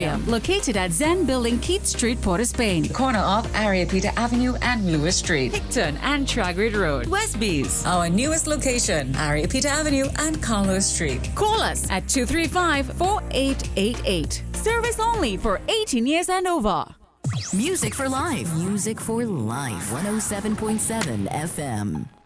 Located at Zen Building, Keith Street, Port of Spain. Corner of Ariapita Avenue and Lewis Street. Hickton and Tragrid Road, Westbees. Our newest location, Ariapita Avenue and Carlos Street. Call us at 235-4888. Service only for 18 years and over. Music for life. Music for life. 107.7 FM.